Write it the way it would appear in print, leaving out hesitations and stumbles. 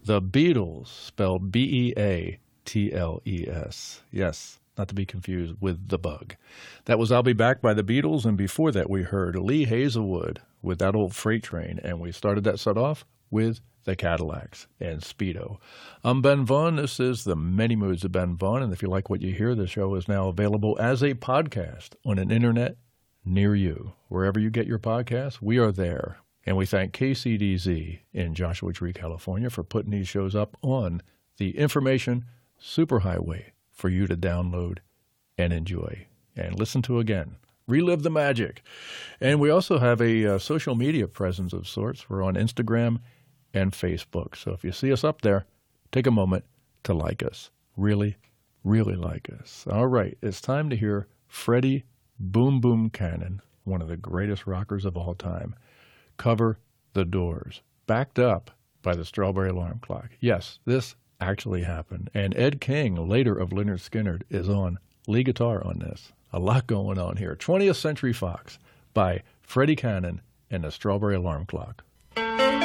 The Beatles, spelled Beatles. Yes, not to be confused with The Bug. That was I'll Be Back by the Beatles, and before that we heard Lee Hazelwood with That Old Freight Train, and we started that set off with the Cadillacs and Speedo. I'm Ben Vaughn. This is The Many Moods of Ben Vaughn, and if you like what you hear, the show is now available as a podcast on an internet near you. Wherever you get your podcasts, we are there. And we thank KCDZ in Joshua Tree, California for putting these shows up on the information superhighway for you to download and enjoy and listen to again. Relive the magic. And we also have a social media presence of sorts. We're on Instagram and Facebook. So if you see us up there, take a moment to like us. Really, really like us. All right, it's time to hear Freddie Boom Boom Cannon, one of the greatest rockers of all time, cover The Doors, backed up by the Strawberry Alarm Clock. Yes, this actually happened. And Ed King, later of Lynyrd Skynyrd, is on lead guitar on this. A lot going on here. 20th Century Fox by Freddie Cannon and the Strawberry Alarm Clock.